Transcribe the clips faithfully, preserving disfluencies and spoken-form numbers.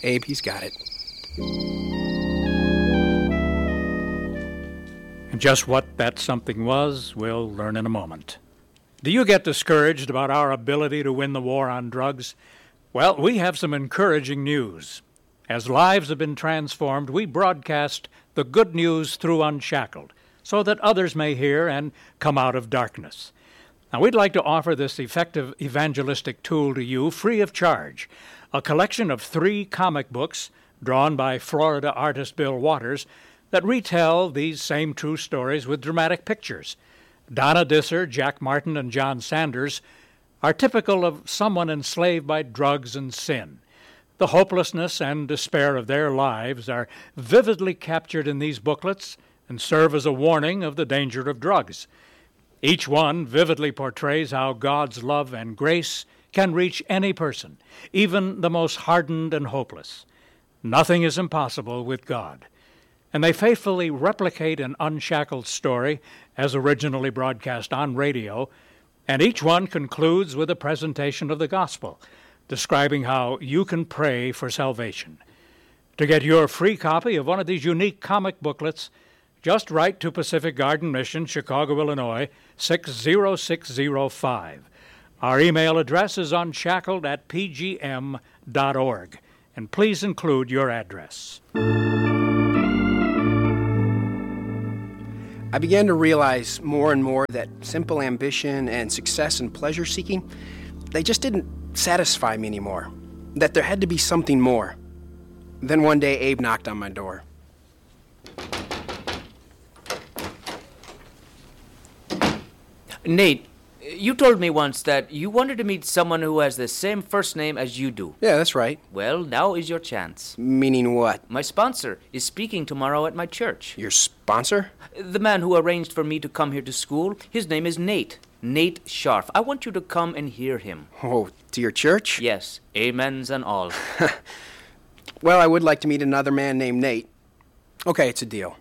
Abe, he's got it. And just what that something was, we'll learn in a moment. Do you get discouraged about our ability to win the war on drugs? Well, we have some encouraging news. As lives have been transformed, we broadcast the good news through Unshackled, so that others may hear and come out of darkness. Now, we'd like to offer this effective evangelistic tool to you free of charge, a collection of three comic books drawn by Florida artist Bill Waters that retell these same true stories with dramatic pictures. Donna Disser, Jack Martin, and John Sanders are typical of someone enslaved by drugs and sin. The hopelessness and despair of their lives are vividly captured in these booklets and serve as a warning of the danger of drugs. Each one vividly portrays how God's love and grace can reach any person, even the most hardened and hopeless. Nothing is impossible with God. And they faithfully replicate an unshackled story as originally broadcast on radio, and each one concludes with a presentation of the gospel, describing how you can pray for salvation. To get your free copy of one of these unique comic booklets, just write to Pacific Garden Mission, Chicago, Illinois, six zero six zero five. Our email address is unshackled at p g m dot org, and please include your address. I began to realize more and more that simple ambition and success and pleasure seeking, they just didn't satisfy me anymore, that there had to be something more. Then one day Abe knocked on my door. Nate, you told me once that you wanted to meet someone who has the same first name as you do. Yeah, that's right. Well, now is your chance. Meaning what? My sponsor is speaking tomorrow at my church. Your sponsor? The man who arranged for me to come here to school, his name is Nate. Nate Scharf. I want you to come and hear him. Oh, to your church? Yes, amens and all. Well, I would like to meet another man named Nate. Okay, it's a deal.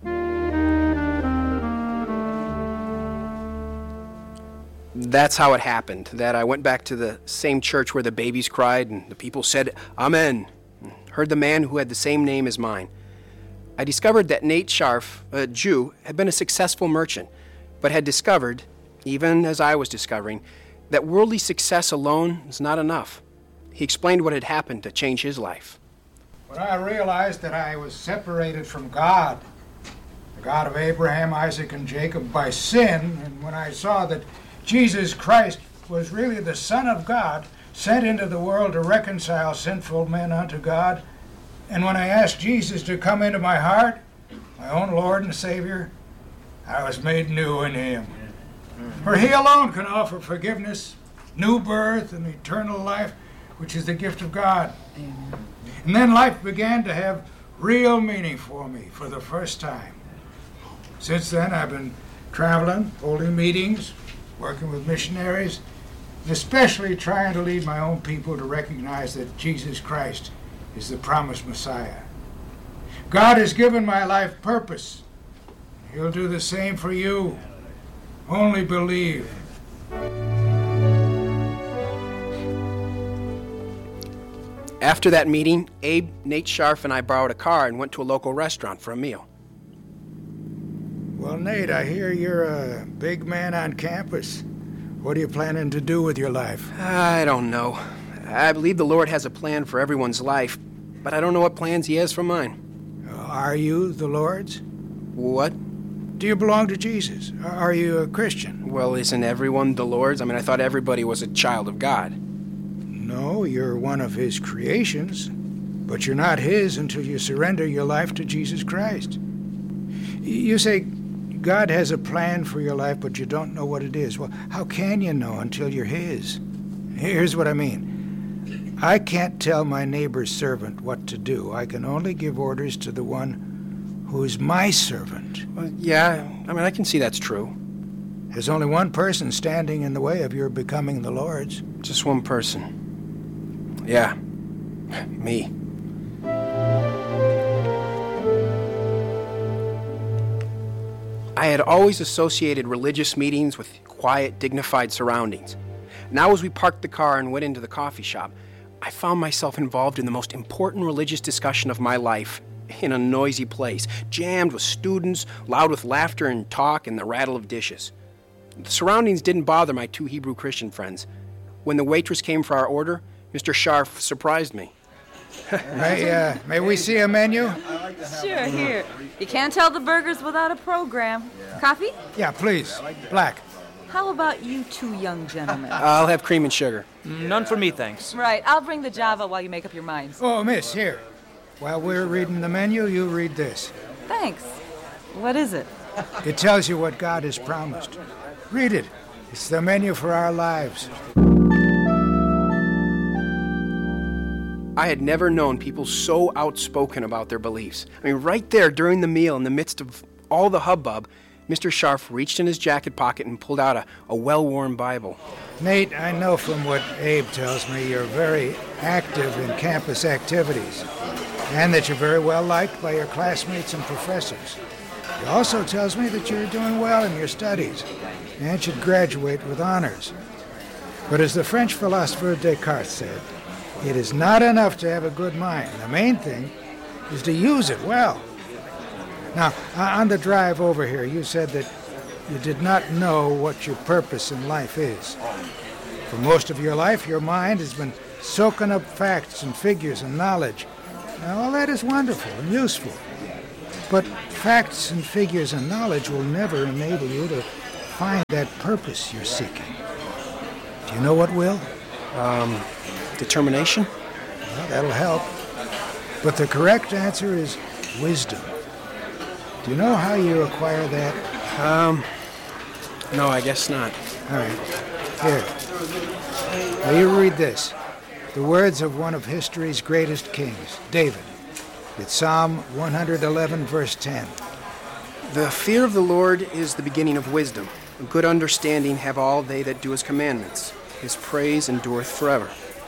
That's how it happened, that I went back to the same church where the babies cried and the people said, Amen. Heard the man who had the same name as mine. I discovered that Nate Scharf, a Jew, had been a successful merchant, but had discovered, even as I was discovering, that worldly success alone is not enough. He explained what had happened to change his life. When I realized that I was separated from God, the God of Abraham, Isaac, and Jacob, by sin, and when I saw that Jesus Christ was really the Son of God, sent into the world to reconcile sinful men unto God, and when I asked Jesus to come into my heart, my own Lord and Savior, I was made new in Him. For He alone can offer forgiveness, new birth, and eternal life, which is the gift of God. Amen. And then life began to have real meaning for me for the first time. Since then, I've been traveling, holding meetings, working with missionaries, and especially trying to lead my own people to recognize that Jesus Christ is the promised Messiah. God has given my life purpose. He'll do the same for you. Only believe. After that meeting, Abe, Nate Scharf, and I borrowed a car and went to a local restaurant for a meal. Well, Nate, I hear you're a big man on campus. What are you planning to do with your life? I don't know. I believe the Lord has a plan for everyone's life, but I don't know what plans He has for mine. Uh, are you the Lord's? What? Do you belong to Jesus? Are you a Christian? Well, isn't everyone the Lord's? I mean, I thought everybody was a child of God. No, you're one of His creations, but you're not His until you surrender your life to Jesus Christ. You say God has a plan for your life, but you don't know what it is. Well, how can you know until you're His? Here's what I mean. I can't tell my neighbor's servant what to do. I can only give orders to the one who is my servant. Well, yeah, I mean, I can see that's true. There's only one person standing in the way of your becoming the Lord's. Just one person. Yeah, me. I had always associated religious meetings with quiet, dignified surroundings. Now as we parked the car and went into the coffee shop, I found myself involved in the most important religious discussion of my life in a noisy place, jammed with students, loud with laughter and talk and the rattle of dishes. The surroundings didn't bother my two Hebrew Christian friends. When the waitress came for our order, Mister Scharf surprised me. May, uh, may we see a menu? Sure, here. You can't tell the burgers without a program. Coffee? Yeah, please. Black. How about you two young gentlemen? I'll have cream and sugar. None for me, thanks. Right, I'll bring the Java while you make up your minds. Oh, miss, here. While we're reading the menu, you read this. Thanks. What is it? It tells you what God has promised. Read it. It's the menu for our lives. I had never known people so outspoken about their beliefs. I mean, right there during the meal, in the midst of all the hubbub, Mister Scharf reached in his jacket pocket and pulled out a, a well-worn Bible. Nate, I know from what Abe tells me you're very active in campus activities and that you're very well liked by your classmates and professors. He also tells me that you're doing well in your studies and should graduate with honors. But as the French philosopher Descartes said, it is not enough to have a good mind. The main thing is to use it well. Now, on the drive over here, you said that you did not know what your purpose in life is. For most of your life, your mind has been soaking up facts and figures and knowledge. Now, all that is wonderful and useful. But facts and figures and knowledge will never enable you to find that purpose you're seeking. Do you know what will? Um, determination? Well, that'll help. But the correct answer is wisdom. Do you know how you acquire that? Um, no, I guess not. All right. Here. Now you read this. The words of one of history's greatest kings, David. It's Psalm one eleven, verse ten. The fear of the Lord is the beginning of wisdom. A good understanding have all they that do his commandments. His praise endureth forever.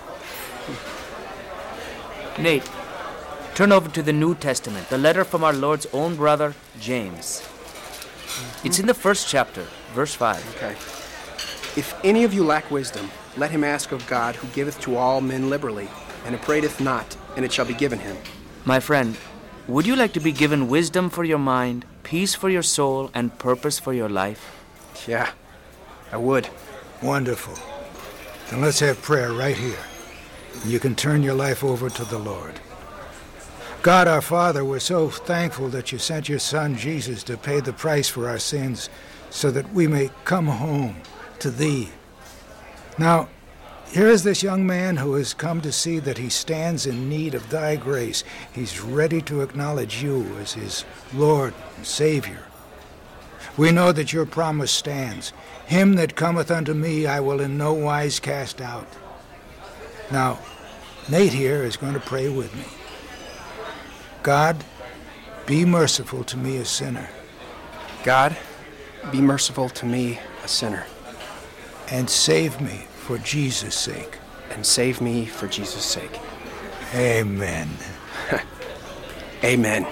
Nate, turn over to the New Testament, the letter from our Lord's own brother, James. Mm-hmm. It's in the first chapter, verse five. Okay. If any of you lack wisdom, let him ask of God, who giveth to all men liberally, and upbraideth not, and it shall be given him. My friend, would you like to be given wisdom for your mind, peace for your soul, and purpose for your life? Yeah, I would. Wonderful. Then let's have prayer right here. You can turn your life over to the Lord. God, our Father, we're so thankful that you sent your Son, Jesus, to pay the price for our sins so that we may come home to Thee. Now, here is this young man who has come to see that he stands in need of Thy grace. He's ready to acknowledge You as his Lord and Savior. We know that Your promise stands. Him that cometh unto me I will in no wise cast out. Now, Nate here is going to pray with me. God, be merciful to me, a sinner. God, be merciful to me, a sinner. And save me for Jesus' sake. And save me for Jesus' sake. Amen. Amen.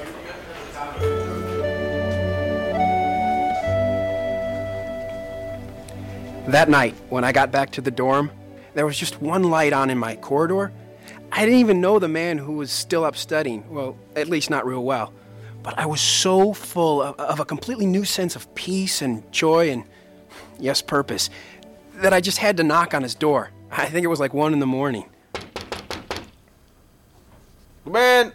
That night, when I got back to the dorm, there was just one light on in my corridor. I didn't even know the man who was still up studying. Well, at least not real well. But I was so full of, of a completely new sense of peace and joy and, yes, purpose, that I just had to knock on his door. I think it was like one in the morning. Man!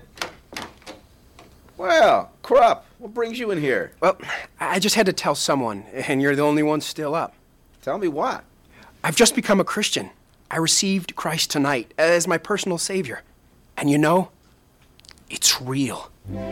Well, Krupp, what brings you in here? Well, I just had to tell someone, and you're the only one still up. Tell me what? I've just become a Christian. I received Christ tonight as my personal Savior. And you know, it's real.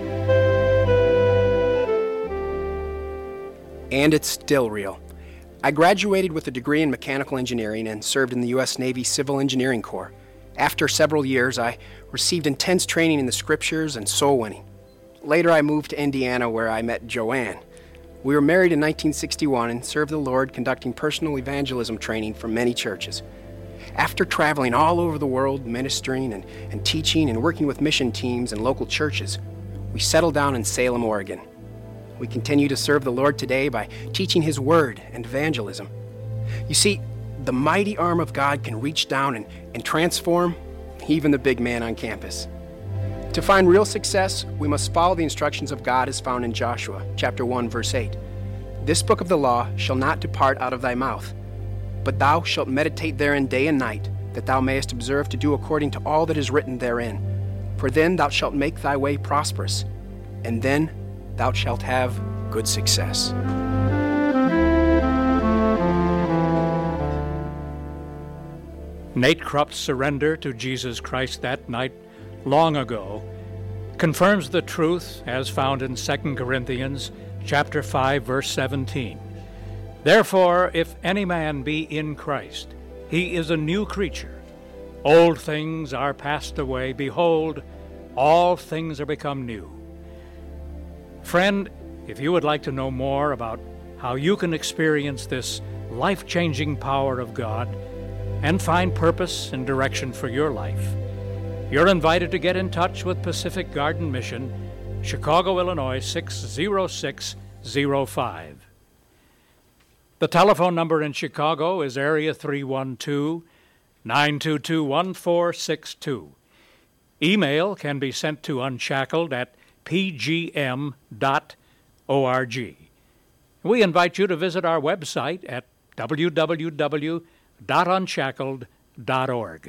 And it's still real. I graduated with a degree in mechanical engineering and served in the U S Navy Civil Engineering Corps. After several years, I received intense training in the scriptures and soul winning. Later, I moved to Indiana, where I met Joanne. We were married in nineteen sixty-one and served the Lord conducting personal evangelism training for many churches. After traveling all over the world, ministering and, and teaching and working with mission teams and local churches, we settled down in Salem, Oregon. We continue to serve the Lord today by teaching His Word and evangelism. You see, the mighty arm of God can reach down and, and transform even the big man on campus. To find real success, we must follow the instructions of God as found in Joshua, chapter one, verse eight. This book of the law shall not depart out of thy mouth, but thou shalt meditate therein day and night, that thou mayest observe to do according to all that is written therein. For then thou shalt make thy way prosperous, and then thou shalt have good success. Nate Krupp's surrender to Jesus Christ that night, long ago, confirms the truth as found in Second Corinthians chapter five, verse seventeen. Therefore, if any man be in Christ, he is a new creature. Old things are passed away. Behold, all things are become new. Friend, if you would like to know more about how you can experience this life-changing power of God and find purpose and direction for your life, you're invited to get in touch with Pacific Garden Mission, Chicago, Illinois six zero six zero five. The telephone number in Chicago is area three one two, nine two two, one four six two. Email can be sent to unshackled at p g m dot org. We invite you to visit our website at w w w dot unshackled dot org.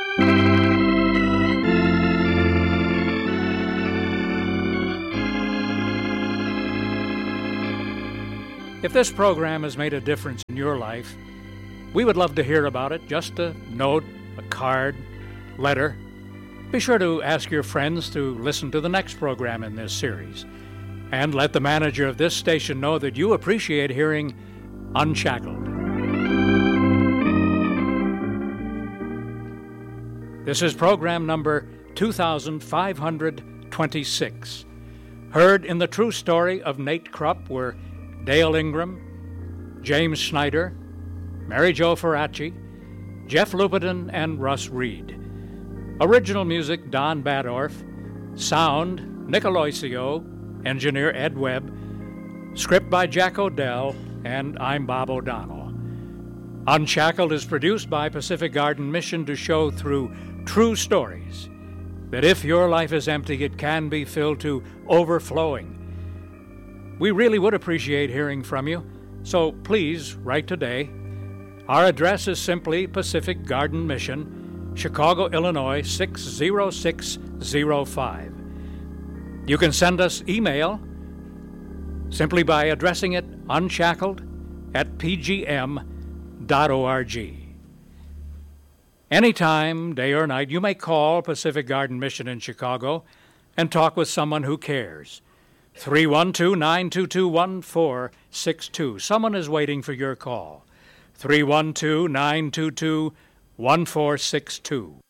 If this program has made a difference in your life, we would love to hear about it. Just a note, a card, letter. Be sure to ask your friends to listen to the next program in this series. And let the manager of this station know that you appreciate hearing Unshackled. This is program number two thousand five hundred twenty-six. Heard in the true story of Nate Krupp were Dale Ingram, James Schneider, Mary Jo Ferracci, Jeff Lupetin, and Russ Reed. Original music, Don Badorf. Sound, Nick Aloisio. Engineer, Ed Webb. Script by Jack Odell, and I'm Bob O'Donnell. Unshackled is produced by Pacific Garden Mission to show through true stories that if your life is empty, it can be filled to overflowing. We really would appreciate hearing from you, so please write today. Our address is simply Pacific Garden Mission, Chicago, Illinois six zero six zero five. You can send us email simply by addressing it unshackled at p g m dot org. Anytime, day or night, you may call Pacific Garden Mission in Chicago and talk with someone who cares. three one two, nine two two, one four six two. Someone is waiting for your call. three one two, nine two two, one four six two.